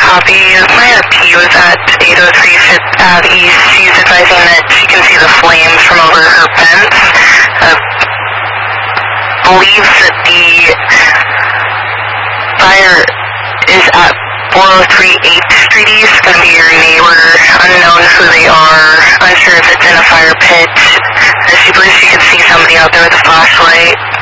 copy. My RP was at 803 Fifth Ave East. She's advising that she can see the flames from over her fence. Believes that the fire is at 403 8th Street East. Going to be your neighbor. Unknown who they are. Unsure if it's in a fire pit. She believes she can see somebody out there with a flashlight.